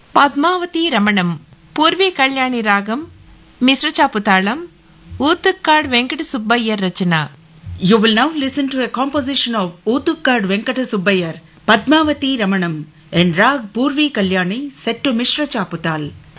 పద్మావతి రమణం పూర్వీ కళ్యాణి రాగం మిశ్రచాపు తాళం ఊతుక్కాడ్ వెంకట సుబ్బయ్యర్ రచన. You will now listen to a composition of Ootukkad Venkata Subbayar, Padmavati Ramanam, and Rag Purvi Kalyani set to Mishra Chaputal.